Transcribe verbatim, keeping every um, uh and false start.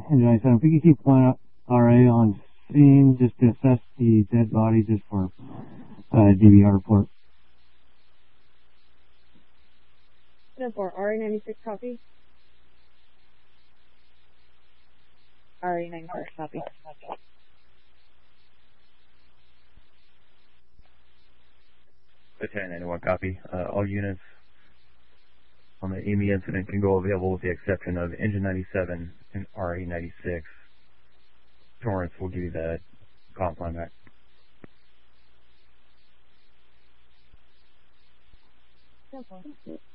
Engine ninety-seven, if we could keep one R A on scene just to assess the dead body just for uh, D V R report. For R A ninety-six copy. R A ninety-six copy. Lieutenant ninety-one copy. Uh, all units on the E M E incident can go available with the exception of Engine ninety-seven and R A ninety-six. Torrance will give you that comp line back. Okay.